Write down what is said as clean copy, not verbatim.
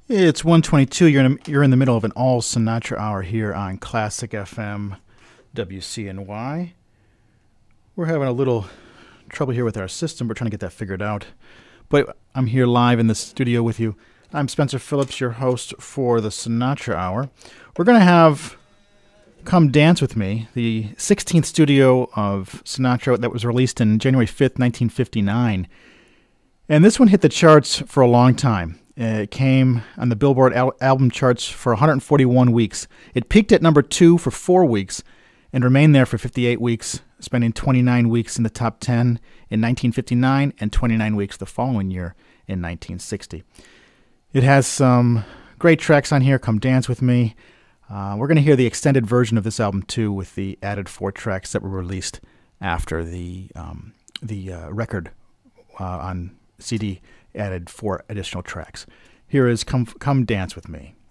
It's 122. You're in the middle of an all Sinatra hour here on Classic FM WCNY. We're having a little trouble here with our system. We're trying to get that figured out. But I'm here live in the studio with you. I'm Spencer Phillips, your host for the Sinatra Hour. We're going to have Come Dance With Me, the 16th studio of Sinatra that was released in January 5th, 1959. And this one hit the charts for a long time. It came on the Billboard album charts for 141 weeks. It peaked at number 2 for 4 weeks and remained there for 58 weeks, spending 29 weeks in the top 10 in 1959 and 29 weeks the following year in 1960. It has some great tracks on here. Come Dance With Me. We're going to hear the extended version of this album, too, with the added 4 tracks that were released after the record on CD added 4 additional tracks. Here is Come Dance With Me.